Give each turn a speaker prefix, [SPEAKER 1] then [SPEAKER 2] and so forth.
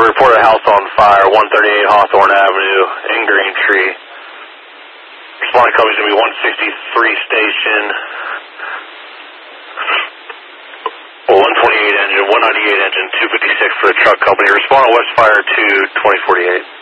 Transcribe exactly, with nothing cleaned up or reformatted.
[SPEAKER 1] report a house on fire, one thirty-eight Hawthorne Avenue in Greentree. Responding company is going to be one sixty-three station, one twenty-eight engine, one ninety-eight engine, two fifty-six for the truck company. Respond to West Fire to twenty forty-eight.